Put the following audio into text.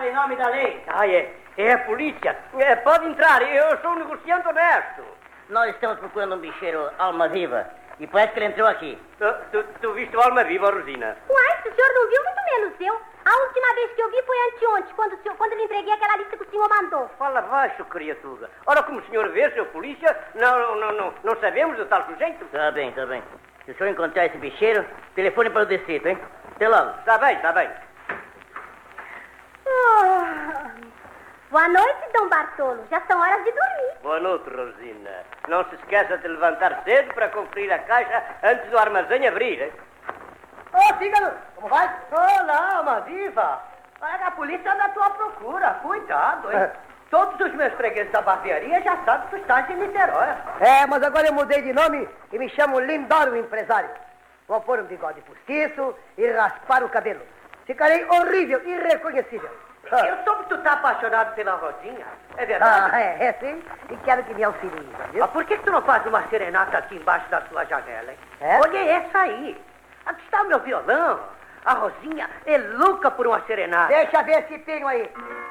palavra em nome da lei. Ah, é a polícia. Pode entrar, eu sou um negociante honesto. Nós estamos procurando um bicheiro alma viva. E parece que ele entrou aqui. Tu viste o alma viva, Rosina? Uai, se o senhor não viu, muito menos eu. A última vez que eu vi foi anteontem, quando lhe entreguei aquela lista que o senhor mandou. Fala baixo, criatura. Ora, como o senhor vê, seu polícia, não sabemos do tal sujeito. Tá bem. Se o senhor encontrar esse bicheiro, telefone para o distrito, hein? Até logo. Tá bem. Boa noite, Dom Bartolo. Já são horas de dormir. Boa noite, Rosina. Não se esqueça de levantar cedo para conferir a caixa antes do armazém abrir, hein? Ô, Fígado, como vai? Olá, alma viva. A polícia anda à tua procura. Cuidado, hein? Todos os meus fregueses da barbearia já sabem que tu estás em Niterói. Mas agora eu mudei de nome e me chamo Lindoro Empresário. Vou pôr um bigode postiço e raspar o cabelo. Ficarei horrível, irreconhecível. Eu soube que tu tá apaixonado pela Rosinha. É verdade? É sim. E quero que me auxilie, viu? Por que tu não faz uma serenata aqui embaixo da tua janela, hein? É? Olha essa aí. Aqui está o meu violão. A Rosinha é louca por uma serenata. Deixa ver se tenho aí.